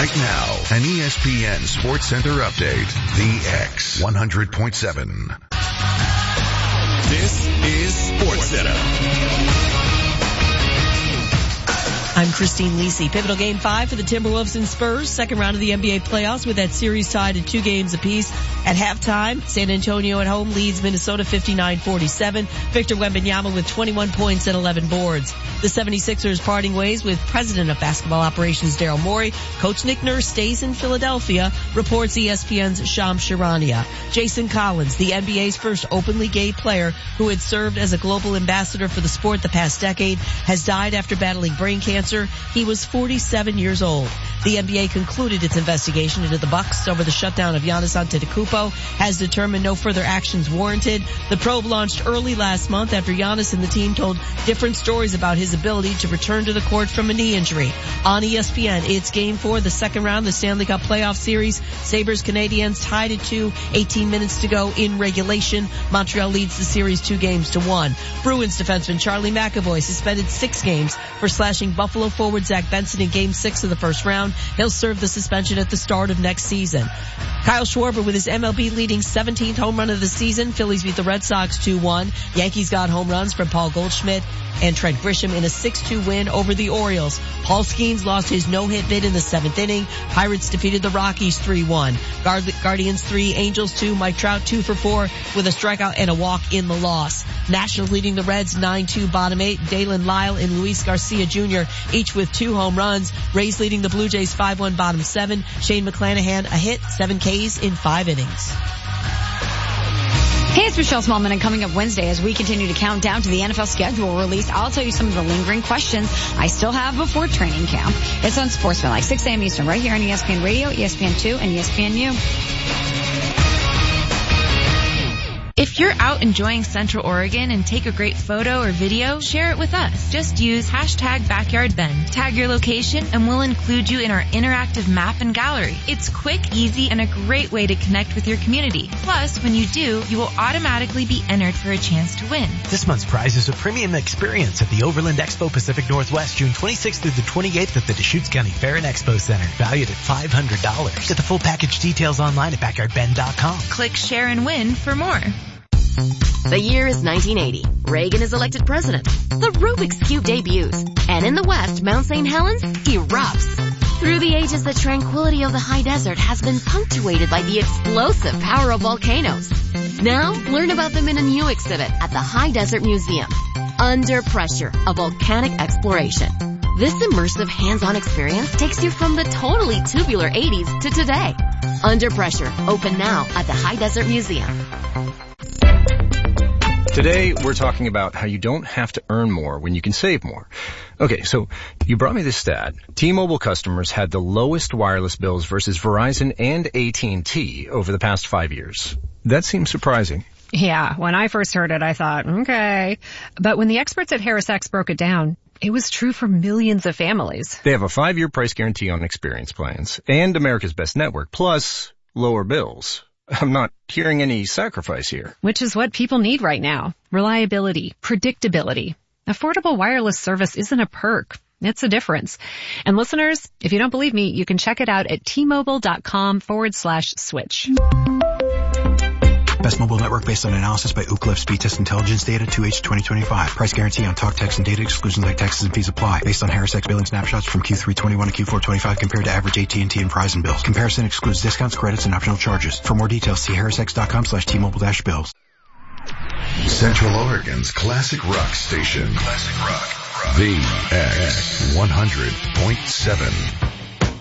Right now, an ESPN Sports Center update. The X 100.7. This is Sports Center. I'm Christine Lisi. Pivotal Game 5 for the Timberwolves and Spurs. Second round of the NBA playoffs with that series tied at 2 games apiece. At halftime, San Antonio at home leads Minnesota 59-47. Victor Wembanyama with 21 points and 11 boards. The 76ers parting ways with President of Basketball Operations Daryl Morey. Coach Nick Nurse stays in Philadelphia, reports ESPN's Shams Charania. Jason Collins, the NBA's first openly gay player who had served as a global ambassador for the sport the past decade, has died after battling brain cancer. He was 47 years old. The NBA concluded its investigation into the Bucks over the shutdown of Giannis Antetokounmpo, has determined no further actions warranted. The probe launched early last month after Giannis and the team told different stories about his ability to return to the court from a knee injury. On ESPN, it's Game 4, the second round, the Stanley Cup playoff series. Sabres Canadiens tied at 2, 18 minutes to go in regulation. Montreal leads the series 2-1. Bruins defenseman Charlie McAvoy suspended 6 games for slashing Buffalo forward Zach Benson in Game 6 of the first round. He'll serve the suspension at the start of next season. Kyle Schwarber with his MLB leading 17th home run of the season. Phillies beat the Red Sox 2-1. Yankees got home runs from Paul Goldschmidt and Trent Grisham in a 6-2 win over the Orioles. Paul Skeens lost his no-hit bid in the 7th inning. Pirates defeated the Rockies 3-1. Guardians 3, Angels 2, Mike Trout 2 for 4 with a strikeout and a walk in the loss. Nationals leading the Reds 9-2 bottom 8. Dalen Lyle and Luis Garcia Jr. each with 2 home runs. Rays leading the Blue Jays 5-1 bottom 7. Shane McClanahan a hit, 7 Ks in 5 innings. Hey, it's Michelle Smallman, and coming up Wednesday as we continue to count down to the NFL schedule release, I'll tell you some of the lingering questions I still have before training camp. It's on Sportsman, 6 a.m. Eastern, right here on ESPN Radio, ESPN2, and ESPNU. If you're out enjoying Central Oregon and take a great photo or video, share it with us. Just use #BackyardBend. Tag your location and we'll include you in our interactive map and gallery. It's quick, easy, and a great way to connect with your community. Plus, when you do, you will automatically be entered for a chance to win. This month's prize is a premium experience at the Overland Expo Pacific Northwest, June 26th through the 28th at the Deschutes County Fair and Expo Center, valued at $500. Get the full package details online at backyardbend.com. Click share and win for more. The year is 1980. Reagan is elected president. The Rubik's Cube debuts. And in the West, Mount St. Helens erupts. Through the ages, the tranquility of the high desert has been punctuated by the explosive power of volcanoes. Now, learn about them in a new exhibit at the High Desert Museum. Under Pressure, a volcanic exploration. This immersive hands-on experience takes you from the totally tubular 80s to today. Under Pressure, open now at the High Desert Museum. Today, we're talking about how you don't have to earn more when you can save more. Okay, so you brought me this stat. T-Mobile customers had the lowest wireless bills versus Verizon and AT&T over the past 5 years. That seems surprising. Yeah, when I first heard it, I thought, okay. But when the experts at HarrisX broke it down, it was true for millions of families. They have a 5-year price guarantee on experience plans and America's Best Network, plus lower bills. I'm not hearing any sacrifice here. Which is what people need right now. Reliability, predictability. Affordable wireless service isn't a perk. It's a difference. And listeners, if you don't believe me, you can check it out at tmobile.com/switch. Best mobile network based on analysis by Ookla Speed Test Intelligence Data 2H 2025. Price guarantee on talk, text, and data. Exclusions like taxes and fees apply. Based on HarrisX billing snapshots from Q3 21 to Q4 25 compared to average AT&T and Verizon bills. Comparison excludes discounts, credits, and optional charges. For more details, see harrisx.com/T-Mobile-bills. Central Oregon's classic rock station. Classic rock. The X 100.7.